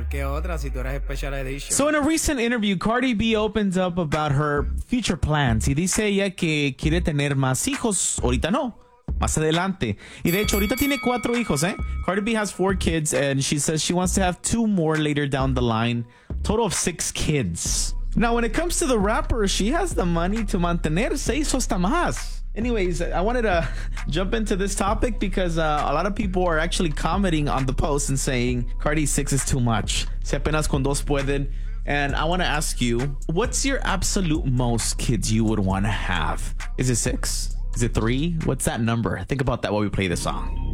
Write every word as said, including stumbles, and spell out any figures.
que otra si tú eres special edition. So in a recent interview, Cardi B opens up about her future plans y dice ella que quiere tener más hijos. Ahorita no, más adelante. Y de hecho, ahorita tiene cuatro hijos, ¿eh? Cardi B has four kids and she says she wants to have two more later down the line. Total of six kids. Now, when it comes to the rapper, she has the money to mantener seis o hasta más. Anyways, I wanted to jump into this topic because uh, a lot of people are actually commenting on the post and saying Cardi six is too much. Si apenas con dos pueden. And I want to ask you, what's your absolute most kids you would want to have? Is it six? Is it three? What's that number? Think about that while we play this song.